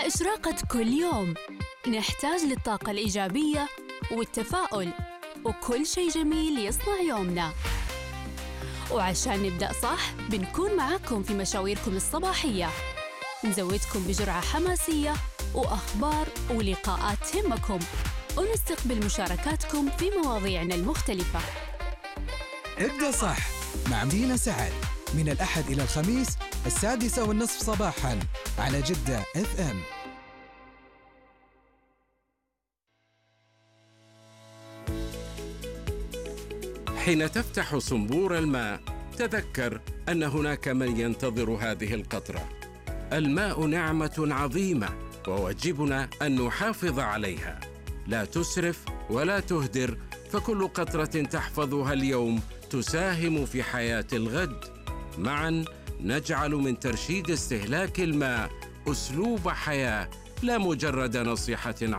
مع إشراقة كل يوم نحتاج للطاقة الإيجابية والتفاؤل وكل شيء جميل يصنع يومنا. وعشان نبدأ صح بنكون معاكم في مشاويركم الصباحية، نزودكم بجرعة حماسية وأخبار ولقاءات تهمكم، ونستقبل مشاركاتكم في مواضيعنا المختلفة. ابدأ صح مع مدينة سعد من الأحد إلى الخميس 6:30 صباحاً على جدة FM. حين تفتح صنبور الماء تذكر أن هناك من ينتظر هذه القطرة. الماء نعمة عظيمة وواجبنا أن نحافظ عليها، لا تسرف ولا تهدر، فكل قطرة تحفظها اليوم تساهم في حياة الغد. معا نجعل من ترشيد استهلاك الماء أسلوب حياة لا مجرد نصيحة